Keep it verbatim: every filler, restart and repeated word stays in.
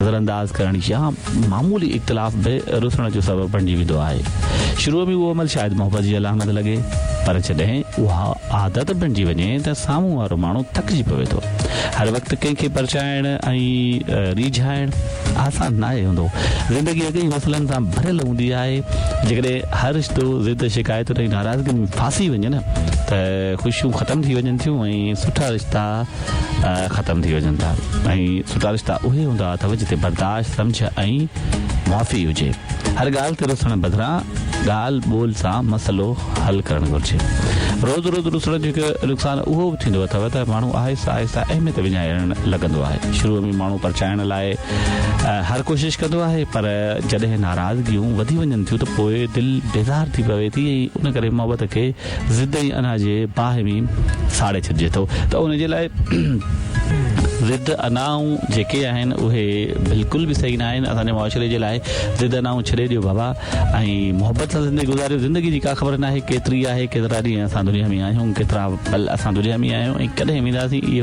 नज़रअंदाज़ करण या मामूली इख़्तिलाफ़ बि रुसण जो सबबु बणिजी वेंदो आहे। शुरूअ में उहो अमल शायदि मोहबत जी अलामत लॻे, पर जॾहिं उहा आदत बणिजी वञे त साम्हूं वारो माण्हू थकिजी पवे थो। हर वक़्तु कंहिंखे परचाइण ऐं रीझाइण आसान न आहे हूंदो। ज़िंदगी अॻे ई मसइलनि सां भरियल हूंदी आहे। जेकॾहिं हर रिश्तो ज़िद शिकायत ऐं नाराज़गी में फासी वञे न त ख़ुशियूं ख़तमु थी वञनि थियूं ऐं सुठा रिश्ता ख़तमु थी वञनि था। ऐं सुठा रिश्ता उहे हूंदा अथव जिते बर्दाश्त, सम्झ ऐं माफ़ी हुजे। हर ॻाल्हि ते रुसण बदिरां ॻाल्हि ॿोल सां मसइलो हल करणु घुरिजे। रोज़ रोज़ रुसण जो हिकु नुक़सानु उहो बि थींदो अथव त माण्हू आहिस्ता आहिस्ता अहमियत विञाइण लॻंदो आहे। शुरूअ में माण्हू परचाइण लाइ हर कोशिशि कंदो आहे, पर जॾहिं नाराज़गियूं वधी वञनि थियूं त पोइ दिलि बेज़ार थी पवे थी ऐं उन करे मोहबत खे ज़िद ऐं अना जे बाहि में साड़े छॾिजे थो। त उनजे लाइ ज़िद अनाऊं जेके आहिनि उहे बिल्कुलु बि सही न आहिनि। असांजे मुआशिरे जे लाइ ज़िद अनाऊं छॾे ॾियो बाबा ऐं मोहबत सां ज़िंदगी गुज़ारियो। ज़िंदगी जी का ख़बर न आहे केतिरी आहे, केतिरा ॾींहं असां दुनिया में आहियूं, केतिरा पल असां दुनिया में आहियूं ऐं कॾहिं वेंदासीं इहो